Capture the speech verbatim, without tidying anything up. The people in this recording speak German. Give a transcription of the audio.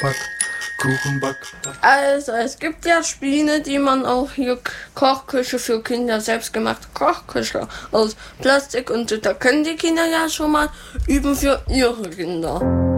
back, Kuchen back, back. Also, es gibt ja Spiele, die man auch hier Kochküche für Kinder, selbstgemachte Kochküche aus Plastik und so. Da können die Kinder ja schon mal üben für ihre Kinder.